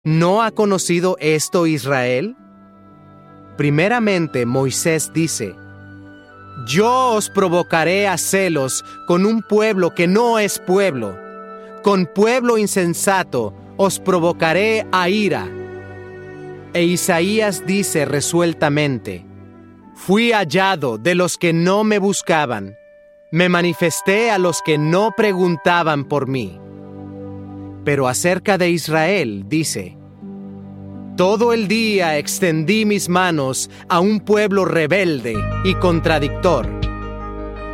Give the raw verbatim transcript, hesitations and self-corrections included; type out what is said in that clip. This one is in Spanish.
¿No ha conocido esto Israel? Primeramente, Moisés dice: Yo os provocaré a celos con un pueblo que no es pueblo. Con pueblo insensato os provocaré a ira. E Isaías dice resueltamente: Fui hallado de los que no me buscaban. Me manifesté a los que no preguntaban por mí. Pero acerca de Israel dice: Todo el día extendí mis manos a un pueblo rebelde y contradictor.